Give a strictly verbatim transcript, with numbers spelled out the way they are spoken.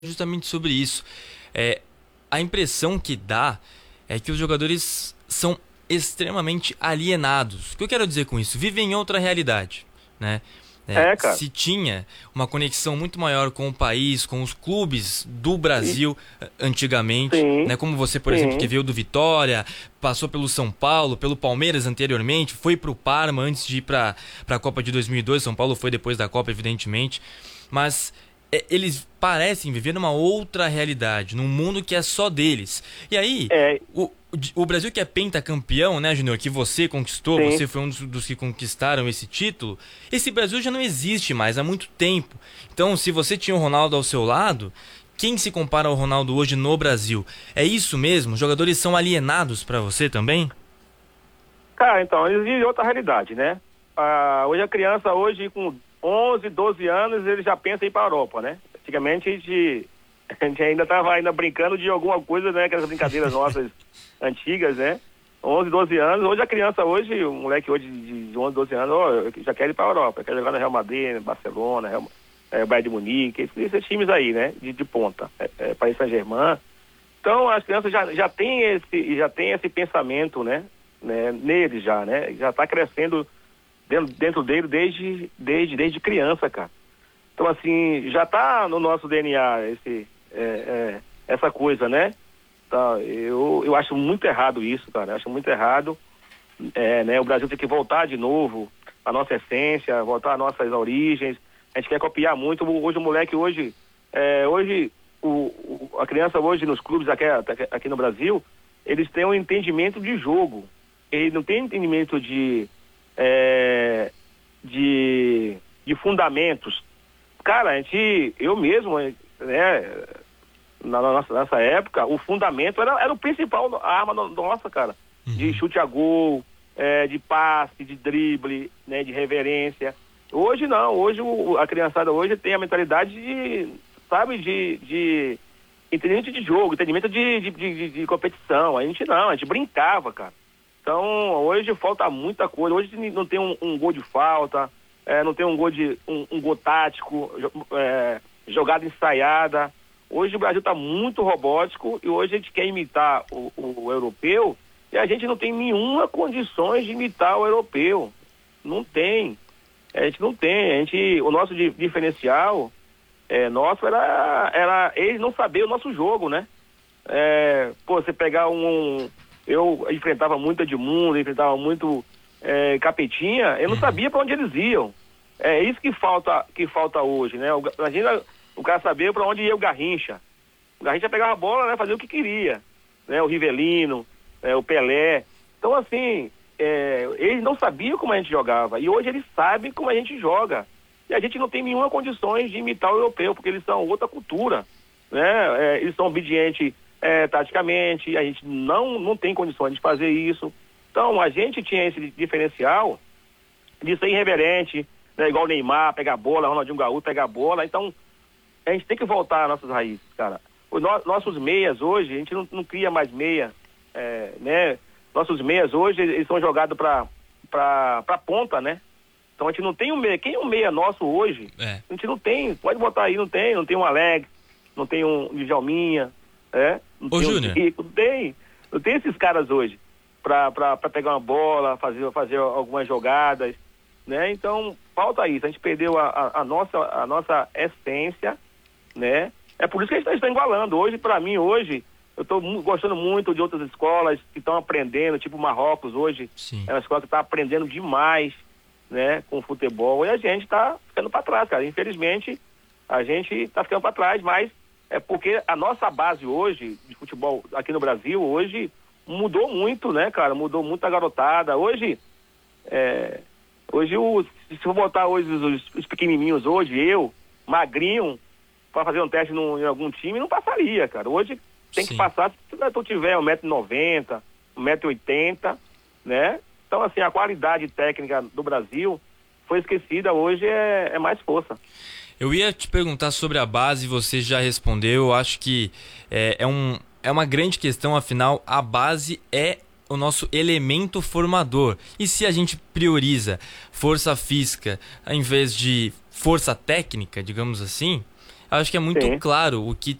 Justamente sobre isso. É, a impressão que dá é que os jogadores são extremamente alienados. O que eu quero dizer com isso? Vivem em outra realidade, né? É, É, cara. se tinha uma conexão muito maior com o país, com os clubes do E- Brasil eh, antigamente, sim, né? Como você, por exemplo, que sim. veio do Vitória, passou pelo São Paulo, pelo Palmeiras anteriormente, foi pro Parma antes de ir para para a Copa de dois mil e dois. São Paulo foi depois da Copa, evidentemente, mas é, eles parecem viver numa outra realidade, num mundo que é só deles. E aí, É, o, o Brasil que é pentacampeão, né, Júnior, que você conquistou, sim. você foi um dos, dos que conquistaram esse título, esse Brasil já não existe mais há muito tempo. Então, se você tinha o Ronaldo ao seu lado, quem se compara ao Ronaldo hoje no Brasil? É isso mesmo? Os jogadores são alienados pra você também? Cara, então, eles vivem outra realidade, né? Ah, hoje a criança, hoje com onze, doze anos, ele já pensa em ir para a Europa, né? Antigamente a gente, a gente ainda estava ainda brincando de alguma coisa, né? Aquelas brincadeiras nossas antigas, né? onze, doze anos. Hoje a criança, hoje, o moleque hoje de onze, doze anos, ó, já quer ir para a Europa, quer jogar no Real Madrid, Barcelona, Real, é, Bayern de Munique, esses, esses times aí, né? De, de ponta, é, é, Paris Saint-Germain. Então as crianças já, já têm esse, já têm esse pensamento, né? Né, nele já, né? Já está crescendo dentro, dentro dele desde, desde, desde criança, cara. Então, assim, já está no nosso D N A esse, é, é, essa coisa, né? Tá, eu, eu acho muito errado isso, cara. Eu acho muito errado. É, né? O Brasil tem que voltar de novo à nossa essência, voltar às nossas origens. A gente quer copiar muito. Hoje o moleque, hoje, é, hoje o, o, a criança hoje nos clubes aqui, aqui no Brasil, eles têm um entendimento de jogo. Ele não tem entendimento de, é, de, de fundamentos. Cara, a gente, eu mesmo, né, na nossa, nessa época, o fundamento era, era o principal, a arma no- nossa, cara, de Uhum. chute a gol, é, de passe, de drible, né, de reverência. Hoje não, hoje o, a criançada hoje tem a mentalidade de, sabe, de, de entendimento de jogo, entendimento de, de, de, de competição. A gente não, a gente brincava, cara. Então, hoje falta muita coisa. Hoje não tem um, um gol de falta, é, não tem um gol de um, um gol tático, é, jogada ensaiada. Hoje o Brasil está muito robótico e hoje a gente quer imitar o, o, o europeu e a gente não tem nenhuma condições de imitar o europeu. Não tem. A gente não tem. A gente, o nosso di- diferencial é, nosso era, era eles não saber o nosso jogo, né? É, pô, você pegar um. Eu enfrentava muito Edmundo, enfrentava muito é, Capetinha, eu não Uhum. sabia para onde eles iam. É isso que falta, que falta hoje, né? O, imagina o cara saber para onde ia o Garrincha. O Garrincha pegava a bola, né? Fazia o que queria. Né? O Rivelino, é, o Pelé. Então, assim, é, eles não sabiam como a gente jogava. E hoje eles sabem como a gente joga. E a gente não tem nenhuma condições de imitar o europeu, porque eles são outra cultura. Né? É, eles são obedientes é, taticamente, a gente não, não tem condições de fazer isso. Então, a gente tinha esse diferencial de ser irreverente, né? Igual o Neymar, pegar a bola, Ronaldinho Gaúcho pegar a bola. Então, a gente tem que voltar às nossas raízes, cara. Os no- nossos meias hoje, a gente não, não cria mais meia, é, né? Nossos meias hoje, eles são jogados para para ponta, né? Então a gente não tem um meia. Quem é um meia nosso hoje? É. A gente não tem. Pode botar aí, não tem. Não tem um Alex, não tem um Djalminha, é? Não Ô, tem um Júnior, Zico, não tem. Não tem esses caras hoje para pegar uma bola, fazer, fazer algumas jogadas, né? Então falta isso. A gente perdeu a, a, a nossa, a nossa essência, né? É por isso que a gente está igualando. Hoje, para mim, hoje, eu estou gostando muito de outras escolas que estão aprendendo, tipo Marrocos hoje, sim. é uma escola que está aprendendo demais, né, com o futebol, e a gente está ficando para trás, cara. Infelizmente, a gente está ficando para trás, mas é porque a nossa base hoje, de futebol aqui no Brasil, hoje, mudou muito, né, cara? Mudou muito a garotada. Hoje, é, hoje, o, se eu botar hoje os, os pequenininhos hoje, eu, magrinho, para fazer um teste num, em algum time, não passaria, cara. Hoje tem que Sim. passar se tu tiver um metro e noventa, um metro e oitenta, né? Então, assim, a qualidade técnica do Brasil foi esquecida, hoje é, é mais força. Eu ia te perguntar sobre a base, você já respondeu. Eu acho que é, é, um, é uma grande questão, afinal, a base é o nosso elemento formador. E se a gente prioriza força física ao invés de força técnica, digamos assim, acho que é muito Sim. claro o que